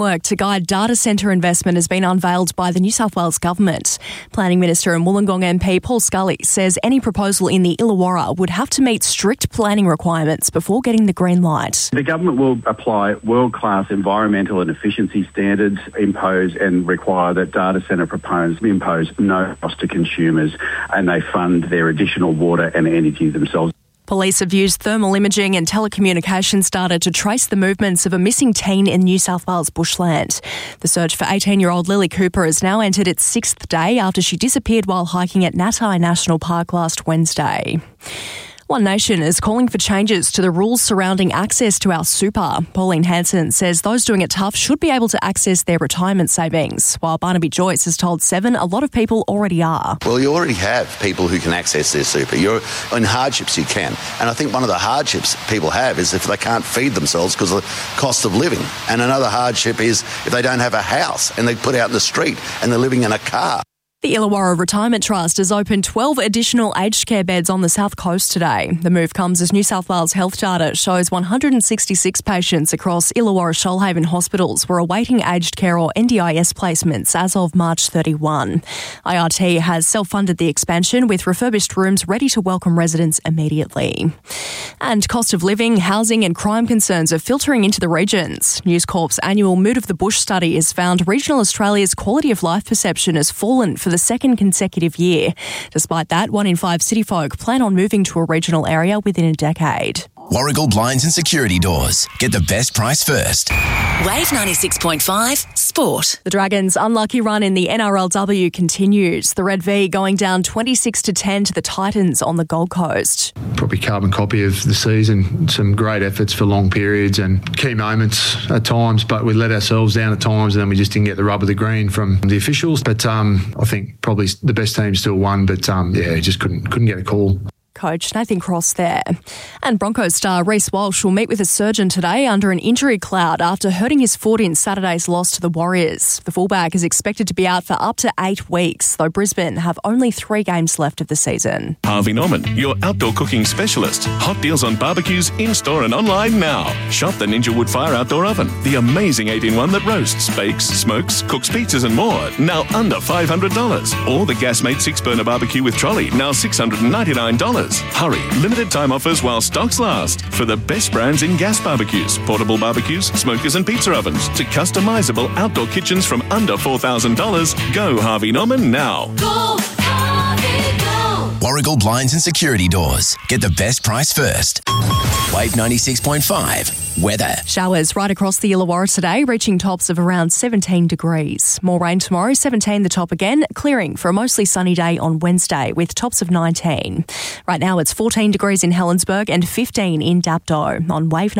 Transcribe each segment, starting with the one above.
Work to guide data centre investment has been unveiled by the New South Wales Government. Planning Minister and Wollongong MP Paul Scully says any proposal in the Illawarra would have to meet strict planning requirements before getting the green light. The government will apply world-class environmental and efficiency standards, impose and require that data centre proponents impose no cost to consumers, and they fund their additional water and energy themselves. Police have used thermal imaging and telecommunications data to trace the movements of a missing teen in New South Wales bushland. The search for 18-year-old Lily Cooper has now entered its 6th day after she disappeared while hiking at Natai National Park last Wednesday. One Nation is calling for changes to the rules surrounding access to our super. Pauline Hanson says those doing it tough should be able to access their retirement savings, while Barnaby Joyce has told Seven a lot of people already are. Well, you already have people who can access their super. You're in hardships, you can. And I think one of the hardships people have is if they can't feed themselves because of the cost of living. And another hardship is if they don't have a house and they put out in the street and they're living in a car. The Illawarra Retirement Trust has opened 12 additional aged care beds on the South Coast today. The move comes as New South Wales health data shows 166 patients across Illawarra Shoalhaven hospitals were awaiting aged care or NDIS placements as of March 31. IRT has self-funded the expansion with refurbished rooms ready to welcome residents immediately. And cost of living, housing and crime concerns are filtering into the regions. News Corp's annual Mood of the Bush study has found regional Australia's quality of life perception has fallen for the second consecutive year. Despite that, 1 in 5 city folk plan on moving to a regional area within a decade. Warragul Blinds and Security Doors. Get the best price first. Wave 96.5 Sport. The Dragons' unlucky run in the NRLW continues. The Red V going down 26-10 to the Titans on the Gold Coast. Probably carbon copy of the season. Some great efforts for long periods and key moments at times, but we let ourselves down at times and then we just didn't get the rub of the green from the officials. But I think probably the best team still won, but just couldn't get a call. Coach Nathan Cross there. And Broncos star Reece Walsh will meet with a surgeon today under an injury cloud after hurting his foot in Saturday's loss to the Warriors. The fullback is expected to be out for up to 8 weeks, though Brisbane have only 3 games left of the season. Harvey Norman, your outdoor cooking specialist. Hot deals on barbecues in-store and online now. Shop the Ninja Wood Fire Outdoor Oven, the amazing 8-in-1 that roasts, bakes, smokes, cooks pizzas and more, now under $500. Or the Gasmate 6-burner barbecue with trolley, now $699. Hurry, limited time offers while stocks last for the best brands in gas barbecues, portable barbecues, smokers and pizza ovens to customizable outdoor kitchens from under $4,000. Go Harvey Norman now. Go, Harvey, go. Warragul Blinds and Security Doors. Get the best price first. Wave 96.5 weather. Showers right across the Illawarra today, reaching tops of around 17 degrees. More rain tomorrow, 17 the top again, clearing for a mostly sunny day on Wednesday with tops of 19. Right now it's 14 degrees in Helensburgh and 15 in Dapto on Wave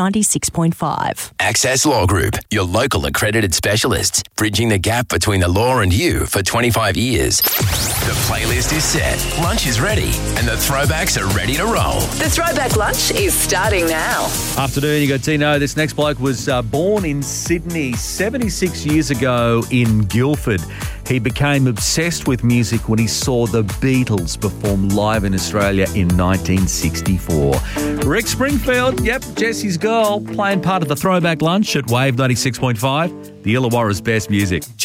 96.5. Access Law Group, your local accredited specialists, bridging the gap between the law and you for 25 years. The playlist is set, lunch is ready, and the throwbacks are ready to roll. The Throwback Lunch is starting now. Afternoon, you got Tino. This next bloke was born in Sydney 76 years ago in Guildford. He became obsessed with music when he saw the Beatles perform live in Australia in 1964. Rick Springfield, yep, Jesse's girl, playing part of the Throwback Lunch at Wave 96.5, the Illawarra's best music.